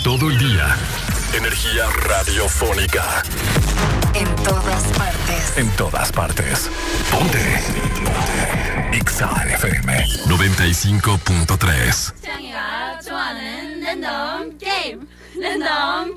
todo el día. Energía radiofónica. En todas partes. En todas partes. Ponte. Exa FM 95.3.